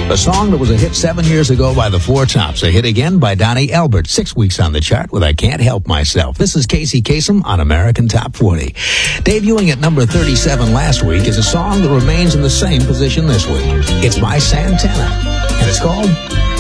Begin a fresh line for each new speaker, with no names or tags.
A song that was a hit 7 years ago by the Four Tops. A hit again by Donnie Elbert. 6 weeks on the chart with I Can't Help Myself. This is Casey Kasem on American Top 40. Debuting at number 37 last week is a song that remains in the same position this week. It's by Santana, and it's called